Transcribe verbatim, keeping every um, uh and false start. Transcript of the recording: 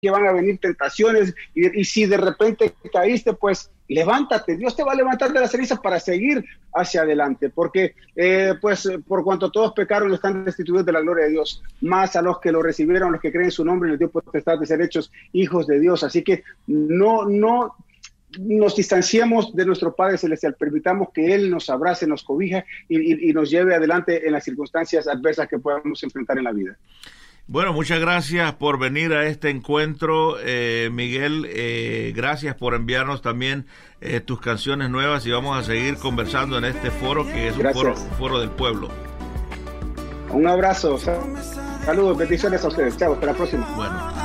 que van a venir tentaciones, y, y si de repente caíste, pues levántate, Dios te va a levantar de la ceniza para seguir hacia adelante, porque eh, pues por cuanto todos pecaron están destituidos de la gloria de Dios, más a los que lo recibieron, los que creen en su nombre, les dio potestad de ser hechos hijos de Dios. Así que no, no nos distanciemos de nuestro Padre Celestial, permitamos que Él nos abrace, nos cobija y, y, y nos lleve adelante en las circunstancias adversas que podamos enfrentar en la vida. Bueno, muchas gracias por venir a este encuentro, eh, Miguel. Eh, gracias por enviarnos también eh, tus canciones nuevas y vamos a seguir conversando en este foro que es un foro, foro del pueblo. Un abrazo, saludos, bendiciones a ustedes. Chao, hasta la próxima. Bueno.